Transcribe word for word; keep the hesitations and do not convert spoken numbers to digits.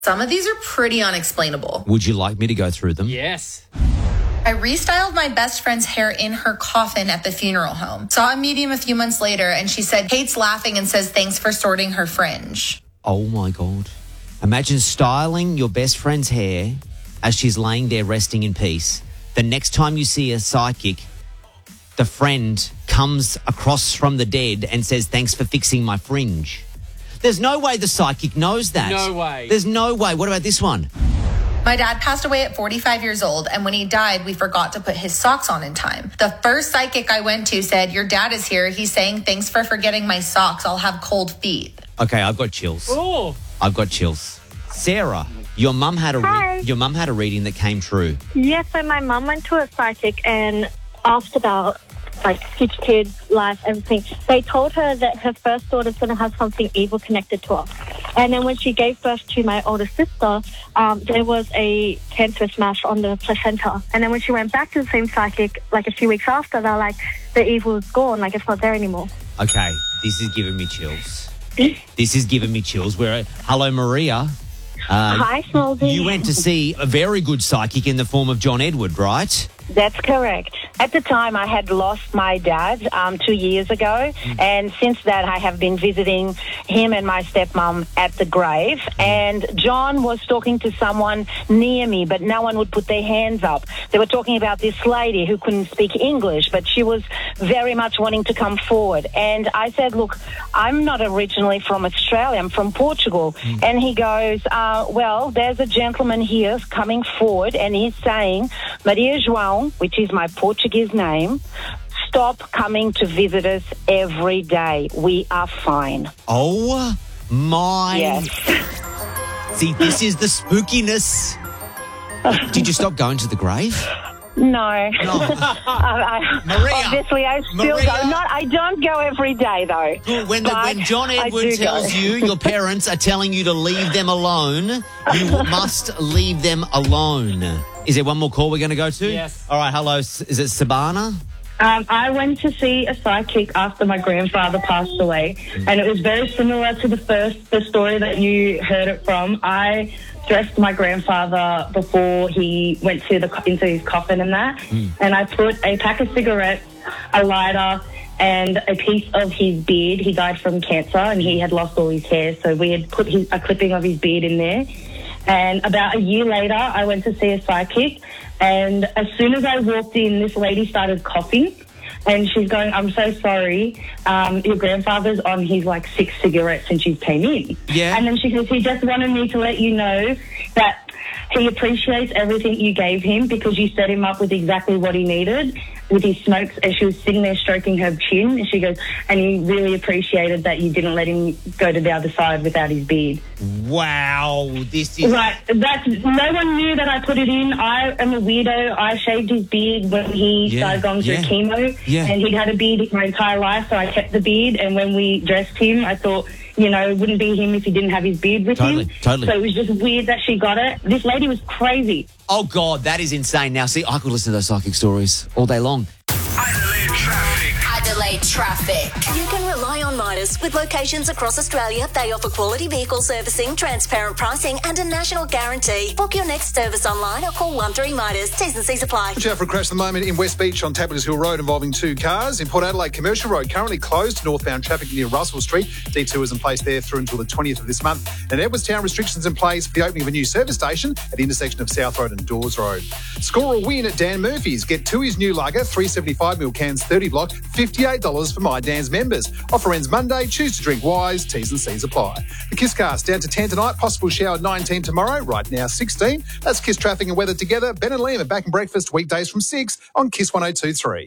Some of these are pretty unexplainable. Would you like me to go through them? Yes. I restyled my best friend's hair in her coffin at the funeral home. Saw a medium a few months later, and she said, Kate's laughing and says thanks for sorting her fringe. Oh, my God. Imagine styling your best friend's hair as she's laying there resting in peace. The next time you see a psychic, the friend comes across from the dead and says, thanks for fixing my fringe. There's no way the psychic knows that. No way. There's no way. What about this one? My dad passed away at forty-five years old, and when he died, we forgot to put his socks on in time. The first psychic I went to said, your dad is here. He's saying, thanks for forgetting my socks. I'll have cold feet. Okay, I've got chills. Oh. I've got chills. Sarah, your mum had a re- your mum had a reading that came true. Yes, so my mum went to a psychic and asked about like future kids, life, everything. They told her that her first daughter's going to have something evil connected to her. And then when she gave birth to my older sister, um, there was a cancerous mass on the placenta. And then when she went back to the same psychic, like a few weeks after, they're like, the evil is gone, like it's not there anymore. Okay, this is giving me chills. This is giving me chills. We're, hello, Maria. Uh, Hi, Smoldy. You went to see a very good psychic in the form of John Edward, right? That's correct. At the time, I had lost my dad um, two years ago, mm. and since that, I have been visiting him and my stepmom at the grave. And John was talking to someone near me, but no one would put their hands up. They were talking about this lady who couldn't speak English, but she was very much wanting to come forward. And I said, look, I'm not originally from Australia, I'm from Portugal. Mm. And he goes, uh, well, there's a gentleman here coming forward, and he's saying, Maria João, which is my Portuguese name, stop coming to visit us every day. We are fine. Oh, my. Yes. See, this is the spookiness. Did you stop going to the grave? No. no. I, I, Maria. Obviously, I still Maria. go. Not, I don't go every day, though. When, the, when John Edward tells you your parents are telling you to leave them alone, you must leave them alone. Is there one more call we're going to go to? Yes. All right, hello. Is it Sabana? Um, I went to see a psychic after my grandfather passed away, and it was very similar to the first the story that you heard it from. I dressed my grandfather before he went to the into his coffin and that, mm. and I put a pack of cigarettes, a lighter, and a piece of his beard. He died from cancer, and he had lost all his hair, so we had put his, a clipping of his beard in there. And about a year later, I went to see a psychic, and as soon as I walked in, this lady started coughing, and she's going, I'm so sorry, um, your grandfather's on his, like, six cigarettes since you came in. Yeah. And then she says, he just wanted me to let you know that he appreciates everything you gave him because you set him up with exactly what he needed with his smokes. And she was sitting there stroking her chin, and she goes, and he really appreciated that you didn't let him go to the other side without his beard. Wow, this is... Right, that's, no one knew that I put it in. I am a weirdo. I shaved his beard when he Yeah, started going through yeah, chemo, yeah. and he'd had a beard my entire life, so I kept the beard, and when we dressed him, I thought, you know, it wouldn't be him if he didn't have his beard with Totally, him. totally. So it was just weird that she got it. This lady was crazy. Oh, God, that is insane. Now, see, I could listen to those psychic stories all day long. Adelaide traffic. Adelaide traffic. You can rely on Midas. With locations across Australia, they offer quality vehicle servicing, transparent pricing, and a national guarantee. Book your next service online or call one three Midas. T's and C's apply. Watch out for a crash at the moment in West Beach on Tablers Hill Road involving two cars. In Port Adelaide, Commercial Road currently closed to northbound traffic near Russell Street. Detours in place there through until the twentieth of this month. And Edwardstown restrictions in place for the opening of a new service station at the intersection of South Road and Dawes Road. Score a win at Dan Murphy's. Get Tui's new lager, three seventy-five mil cans, thirty block, fifty-eight dollars for My Dan's members. Offer ends Monday. Choose to drink wise. T's and C's apply. The Kisscast down to ten tonight. Possible shower at nineteen tomorrow. Right now sixteen. That's Kiss traffic and weather together. Ben and Liam are back in breakfast weekdays from six on Kiss one oh two three.